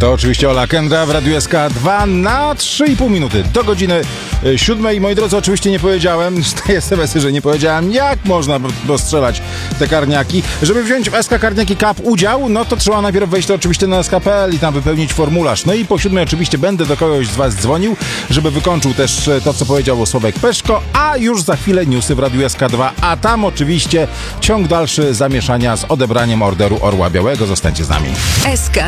To oczywiście Ola Kendra w Radiu SK2 na 3,5 minuty do godziny 7. Moi drodzy, oczywiście nie powiedziałem, z tej SMS-y, że nie powiedziałem, jak można postrzelać te karniaki. Żeby wziąć w SK Karniaki Cup udział, no to trzeba najpierw wejść to oczywiście na sk.pl i tam wypełnić formularz. No i po 7 oczywiście będę do kogoś z was dzwonił, żeby wykończył też to, co powiedział Sławek Peszko, a już za chwilę newsy w Radiu SK2, a tam oczywiście ciąg dalszy zamieszania z odebraniem Orderu Orła Białego. Zostańcie z nami. SK